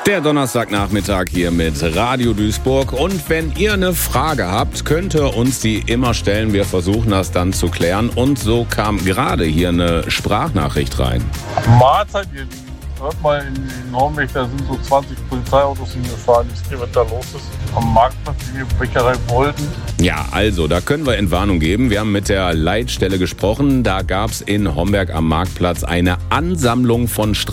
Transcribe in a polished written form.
Der Donnerstagnachmittag hier mit Radio Duisburg. Und wenn ihr eine Frage habt, könnt ihr uns die immer stellen. Wir versuchen das dann zu klären. Und so kam gerade hier eine Sprachnachricht rein. Mahlzeit, ihr Lieben. Hört mal in Homberg, da sind so 20 Polizeiautos hingefahren. Wisst ihr, was da los ist? Am Marktplatz, die wir Bäckerei wollten. Ja, also, da können wir Entwarnung geben. Wir haben mit der Leitstelle gesprochen. Da gab es in Homberg am Marktplatz eine Ansammlung von